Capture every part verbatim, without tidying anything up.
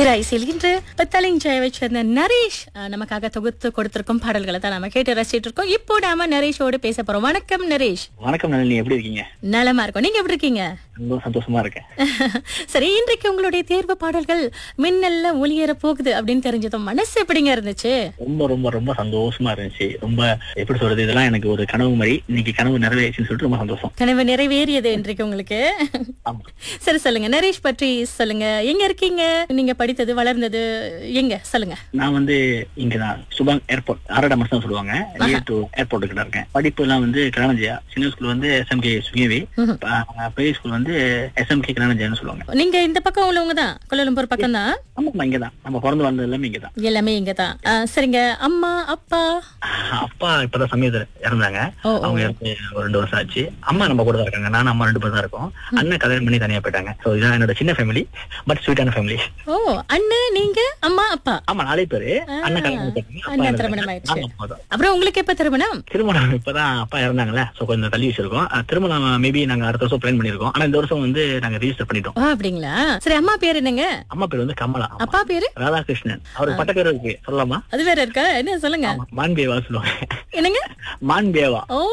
திரை செல்கின்ற தலைஞ்சயவை சேர்ந்த நரேஷ் அஹ், நமக்காக தொகுத்து கொடுத்திருக்கும் பாடல்களை தான் நம்ம கேட்டு ரசிச்சிட்டு இருக்கோம். இப்போ நாம நரேஷோடு பேச போறோம். வணக்கம் நரேஷ். வணக்கம் நளினி, எப்படி இருக்கீங்க? நலமா இருக்கும். நீங்க எப்படி இருக்கீங்க? ரொம்ப சந்தோஷமா இருக்கேன். சரி, இன்றைக்கு உங்களுடைய தேர்வு பாடல்கள் மின்னல்ல ஒளியேற போகுது அப்படின்னு தெரிஞ்சதும் மனசு எப்படிங்க இருந்துச்சு? ரொம்ப ரொம்ப ரொம்ப சந்தோஷமா இருந்துச்சு. ரொம்ப எப்படி சொல்றது, இதெல்லாம் எனக்கு ஒரு கனவு மாதிரி. இன்னைக்கு கனவு நிறைவேறிச்சுன்னு சொல்லிட்டு ரொம்ப சந்தோஷம். கனவு நிறைவேறியது இன்றைக்கு உங்களுக்கு. ஆமா. சரி, சொல்லுங்க நரேஷ் பற்றி சொல்லுங்க. எங்க இருக்கீங்க? நீங்க படித்தது வளர்ந்தது எங்க சொல்லுங்க. நான் வந்து இங்கதான் சுபாங் ஏர்போர்ட் ஆரடா மட்டும் சொல்லுவாங்க, நியர் டு ஏர்போர்ட் கிட்ட இருக்கேன். படிப்பு எல்லாம் வந்து கிரானஜியா. சின்ன ஸ்கூல் வந்து எஸ்எம்கே சுகிவி, பெரிய ஸ்கூல் வந்து எஸ்எம்கே கிரானஜியான்னு சொல்லுவாங்க. நீங்க இந்த பக்கம் உள்ளவங்க தான், கோலாலம்பூர் பக்கம் தான். ஆமா, இங்கதான் நம்ம பிறந்து வந்தது எல்லாமே இங்கதான். எல்லாமே இங்கதான். அஹ், சரிங்க. அம்மா அப்பா? அப்பா இப்பதான் சமயத்துல இறந்தாங்க. ஓ, ஓ. அவங்க இறந்து ஒரு ரெண்டு வருஷம் ஆச்சு. அம்மா நம்ம கூட தான் இருக்காங்க. நானும் அம்மா ரெண்டு பேர் தான் இருக்கோம். அண்ணன் கல்யாணம் பண்ணி தனியா போயிட்டாங்க. சோ இதான் என்னோட சின்ன ஃபேமிலி, பட் ஸ்வீட்டான ஃபேமிலி. ஓ, அண்ணன், நீங்க, அம்மா அப்பா. ஆமா, நாலே பேரு. அண்ணன் கல்யாணம் பண்ணிட்டாங்க. அப்பா அண்ணன் இறந்தாங்க. திருமணம் ஆயிடுச்சு. ஆமா, அப்பாதான். அப்புறம் உங்களுக்கு எப்ப திருமணம்? திருமணம் இப்பதான் அப்பா இறந்தாங்கல்ல, சோ கொஞ்சம் தள்ளி வச்சிருக்கோம். அஹ் திருமணம் மேபி நாங்க அடுத்த வருஷம் பிளான் பண்ணிருக்கோம். ஆனா இந்த வருஷம் வந்து நாங்க ரிஜிஸ்டர் பண்ணிட்டோம். ஓ, அப்படிங்களா? சரி, அம்மா பேர் என்னங்க? அம்மா பேர் வந்து கமலா. ஆமா. அப்பா பேரு? ராதாகிருஷ்ணன். அவருக்கு பட்ட பேர் இருக்கு, சொல்லலாமா? அது வேற இருக்கா? என்ன சொல்லுங்க. ஆமா, மான்பேவா சொல்லுவாங்க. என்னங்க? மான்பேவா. ஓ,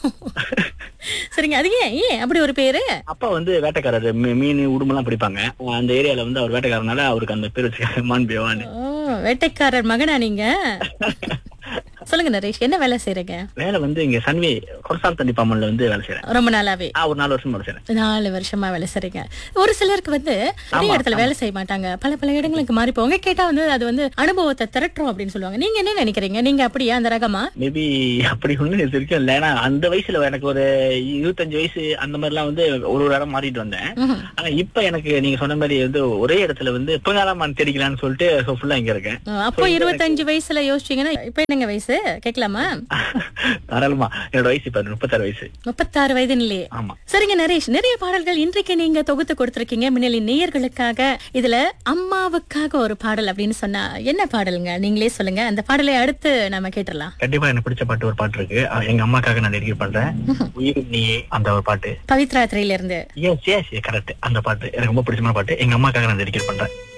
சரிங்க. அது ஏன் ஏன் அப்படி ஒரு பேரு? அப்பா வந்து வேட்டைக்காரர், மீ- மீன் உடும்பெல்லாம் பிடிப்பாங்க. அந்த ஏரியால வந்து அவர் வேட்டைக்காரனால அவருக்கு அந்த பேர் வச்சிருக்காங்க, மான்பேவான்னு. ஓ, வேட்டைக்காரர் மகனா நீங்க? சொல்லுங்க நரேஷ், என்ன வேலை செய்றீங்க? வேலை வந்து இங்க சன்வே கொரசால்தான் டிபார்ட்மெண்ட்ல வந்து வேலை செய்யறேன். ரொம்ப நாளாவே? ஆ, ஒரு நாலு வருஷம் வேலை செய்யறேன். நாலு வருஷமா வேலை செய்றீங்க. ஒரு சிலருக்கு வந்து ஒரே ஆமா, இடத்துல வேலை செய்ய மாட்டாங்க, பல பல இடங்களுக்கு மாறி போவாங்க. கேட்டா வந்து அது வந்து அனுபவத்தை திரட்டுறோம் அப்படின்னு சொல்லுவாங்க. நீங்க என்ன நினைக்கிறீங்க? நீங்க அப்படியா அந்த ரகமா? மேபி அப்படி ஒண்ணு இது வரைக்கும் இல்ல. ஏன்னா அந்த வயசுல எனக்கு ஒரு இருபத்தஞ்சு வயசு அந்த மாதிரி எல்லாம் வந்து ஒரு ஒரு இடம் மாறிட்டு வந்தேன். ம்ஹும். ஆனா இப்ப எனக்கு நீங்க சொன்ன மாதிரி வந்து ஒரே இடத்துல வந்து இப்ப காலமான் தெரிக்கலான்னு சொல்லிட்டு ஃபுல்லா இங்க இருக்கேன். அப்போ இருபத்தஞ்சு வயசுல யோசிச்சீங்கன்னா இப்ப என்னங்க வயசு கேட்கலாமா? தாராளமா. என்னோட வயசு இப்ப முப்பத்தாறு வயசு. முப்பத்தாறு வயது இல்லையே. ஆமா. சரிங்க நரேஷ், நிறைய பாடல்கள் இன்றைக்கு நீங்க தொகுத்து கொடுத்திருக்கீங்க மின்னலின் நேயர்களுக்காக. இதுல அம்மாவுக்காக ஒரு பாடல் அப்படின்னு சொன்னா என்ன பாடலுங்க? நீங்களே சொல்லுங்க. அந்த பாடலை அடுத்து நாம கேட்டுடலாம். கண்டிப்பா எனக்கு பிடிச்ச பாட்டு ஒரு பாட்டு இருக்கு. அஹ் எங்க அம்மாக்காக நான் டெடிகேட் பண்றேன். உயிர் நீயே, அந்த ஒரு பாட்டு. பவித்ரா திரையில இருந்து. S yes correct. அந்த பாட்டு எனக்கு ரொம்ப பிடிச்சமான பாட்டு. எங்க அம்மாக்காக நான் டெடிகேட் பண்றேன்.